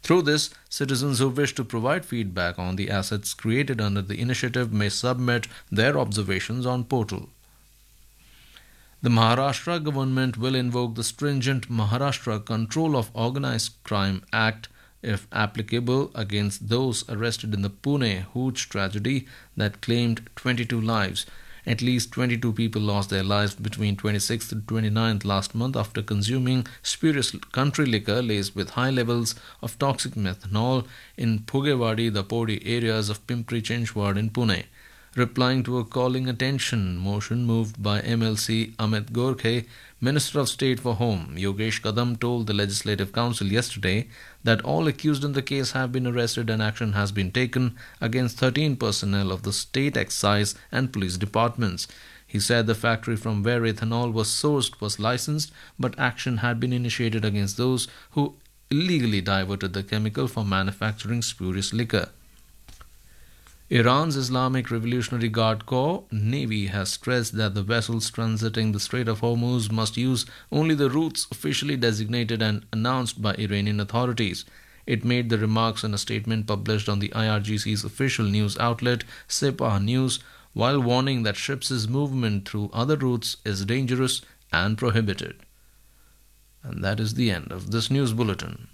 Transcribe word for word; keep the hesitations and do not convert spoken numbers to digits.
Through this, citizens who wish to provide feedback on the assets created under the initiative may submit their observations on portal. The Maharashtra government will invoke the stringent Maharashtra Control of Organized Crime Act if applicable against those arrested in the Pune Hooch tragedy that claimed twenty-two lives. At least twenty-two people lost their lives between twenty-sixth and twenty-ninth last month after consuming spurious country liquor laced with high levels of toxic methanol in Phugewadi, the Podi areas of Pimpri Chinchwad in Pune. Replying to a calling attention motion moved by M L C Amit Gorkhe, Minister of State for Home Yogesh Kadam told the Legislative Council yesterday that all accused in the case have been arrested and action has been taken against thirteen personnel of the state excise and police departments. He said the factory from where ethanol was sourced was licensed, but action had been initiated against those who illegally diverted the chemical for manufacturing spurious liquor. Iran's Islamic Revolutionary Guard Corps Navy has stressed that the vessels transiting the Strait of Hormuz must use only the routes officially designated and announced by Iranian authorities. It made the remarks in a statement published on the I R G C's official news outlet Sepah News, while warning that ships' movement through other routes is dangerous and prohibited. And that is the end of this news bulletin.